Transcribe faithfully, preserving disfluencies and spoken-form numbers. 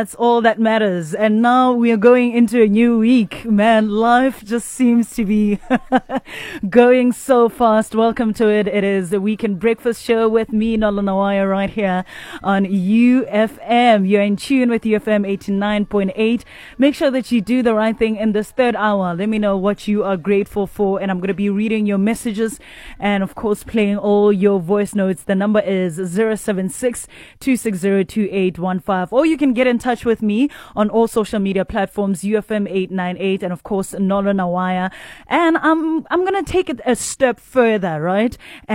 That's all that matters. And now we are going into a new week. Man, life just seems to be going so fast. Welcome to it. It is the Weekend Breakfast Show with me, Nolo Nawaya, right here on U F M. You're in tune with U F M eighty-nine point eight. Make sure that you do the right thing in this third hour. Let me know what you are grateful for. And I'm going to be reading your messages and, of course, playing all your voice notes. The number is zero seven six, two six zero, two eight one five. Or you can get in touch with me on all social media platforms, U F M eight nine eight, and of course Nolo Nawaya. And I'm I'm gonna take it a step further, right?